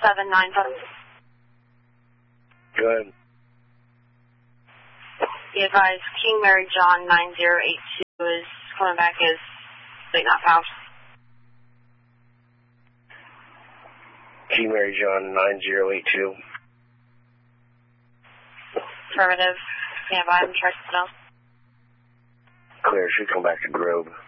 795. Go ahead. Be advised, King Mary John 9082 is coming back as Big Knot House. King Mary John 9082. Affirmative. Stand by. I'm trying something else. Clear. Should come back to Grove.